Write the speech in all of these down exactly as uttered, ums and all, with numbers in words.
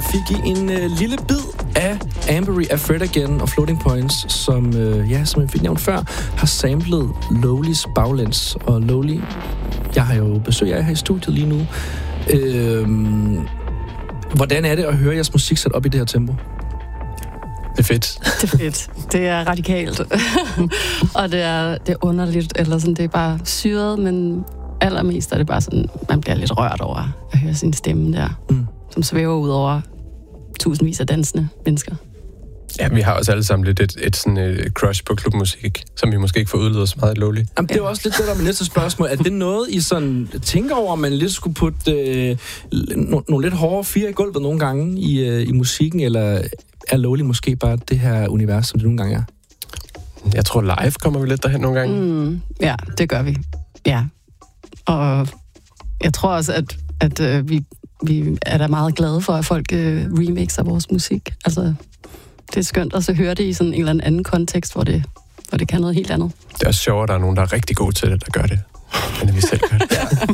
fik I en øh, lille bid af Ambery af Fred Again og Floating Points, som, øh, ja, som jeg fik nævnt før, har samlet Lowlys baglæns. Og Lowly, jeg har jo besøg af her i studiet lige nu. Øh, hvordan er det at høre jeres musik sat op i det her tempo? Det er fedt. Det er fedt. Det er radikalt. Og det er, det er underligt, eller sådan, det er bare syret, men allermest er det bare sådan, man bliver lidt rørt over at høre sin stemme der, mm. som svæver ud over tusindvis af dansende mennesker. Ja, vi har også alle sammen lidt et, et sådan et crush på klubmusik, som vi måske ikke får udledet så meget Lowly. Jamen, det er også lidt det der med næste spørgsmål. Er det noget, I sådan tænker over, om man lidt skulle putte øh, no, nogle lidt hårdere fire i gulvet nogle gange i, øh, i musikken, eller er Lowly måske bare det her univers, som det nogle gange er? Jeg tror, live kommer vi lidt derhen nogle gange. Mm, ja, det gør vi. Ja. Og jeg tror også, at, at øh, vi, vi er da meget glade for, at folk øh, remixer vores musik. Altså, det er skønt at så høre det i sådan en eller anden kontekst, hvor det, hvor det kan noget helt andet. Det er også sjovt, at der er nogen, der er rigtig gode til det, der gør det, end vi selv gør det.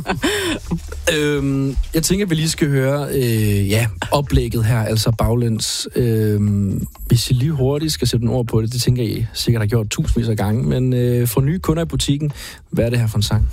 Ja. øhm, jeg tænker, at vi lige skal høre øh, ja, oplægget her, altså baglæns. Øhm, hvis I lige hurtigt skal sætte en ord på det, det tænker I sikkert har gjort tusindvis af gange, men øh, for nye kunder i butikken, hvad er det her for en sang?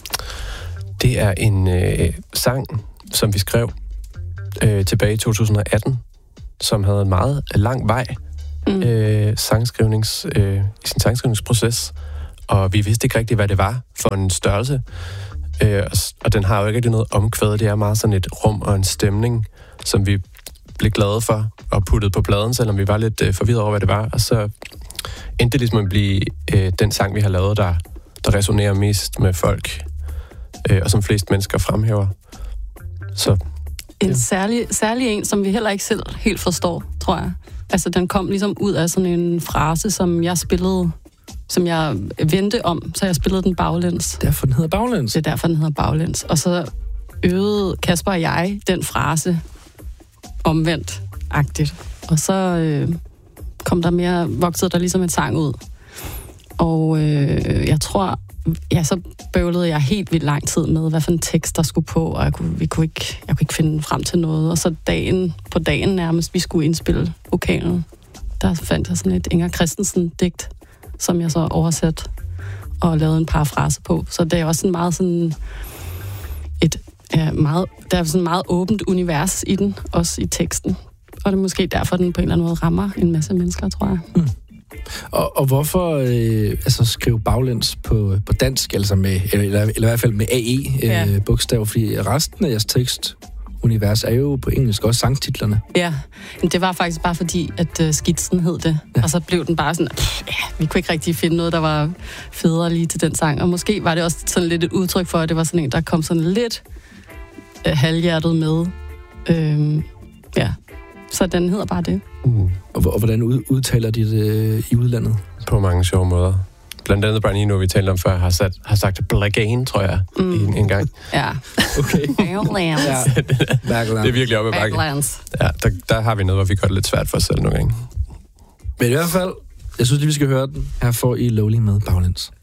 Det er en øh, sang, som vi skrev øh, tilbage i to tusind og atten, som havde en meget lang vej mm. øh, sangskrivnings, øh, i sin sangskrivningsproces, og vi vidste ikke rigtig, hvad det var for en størrelse. Øh, og, og den har jo ikke rigtig noget omkvæd. Det er meget sådan et rum og en stemning, som vi blev glade for og puttede på pladen, selvom vi var lidt øh, forvirret over, hvad det var. Og så endte det ligesom at blive øh, den sang, vi har lavet, der, der resonerer mest med folk, øh, og som flest mennesker fremhæver. Så En særlig, særlig en, som vi heller ikke selv helt forstår, tror jeg. Altså, den kom ligesom ud af sådan en frase, som jeg spillede, som jeg vendte om, så jeg spillede den baglæns. Derfor den hedder baglæns? Det er derfor, den hedder baglæns. Og så øvede Kasper og jeg den frase omvendt-agtigt. Og så øh, kom der mere, voksede der ligesom en sang ud. Og øh, jeg tror, ja, så bøvlede jeg helt vildt lang tid med, hvad for en tekst der skulle på, og jeg kunne, vi kunne ikke, jeg kunne ikke finde frem til noget. Og så dagen, på dagen nærmest, vi skulle indspille vokalen, der fandt jeg sådan et Inger Christensen-digt, som jeg så oversat og lavede en parafrase på. Så det er også sådan meget sådan et ja, meget, der er sådan et meget åbent univers i den, også i teksten. Og det er måske derfor, den på en eller anden måde rammer en masse mennesker, tror jeg. Mm. Og, og hvorfor øh, altså skrive baglæns på, på dansk, altså med, eller, eller, eller i hvert fald med A E øh, bogstav, fordi resten af jeres tekstunivers er jo på engelsk, også sangtitlerne. Ja, men det var faktisk bare fordi, at uh, skitsen hed det, ja. Og så blev den bare sådan, pff, ja, vi kunne ikke rigtig finde noget, der var federe lige til den sang, og måske var det også sådan lidt et udtryk for, at det var sådan en, der kom sådan lidt uh, halvhjertet med. Øhm, ja, så den hedder bare det. Uh. Og, og hvordan udtaler de det øh, i udlandet? På mange sjove måder. Blandt andet Brian Eno, vi talte om før, har, sat, har sagt Blagain, tror jeg, mm. en, en gang. Ja. Okay. Baglands. Ja. Det er virkelig oppe ad bakke. Ja, der, der har vi noget, hvor vi gør det lidt svært for os selv nogle gange. Men i hvert fald, jeg synes lige, vi skal høre den. Her får I Lowly med baglæns.